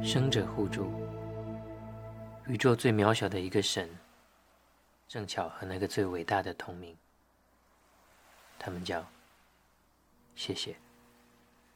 生者互助，宇宙最渺小的一个神，正巧和那个最伟大的同名，他们叫谢谢。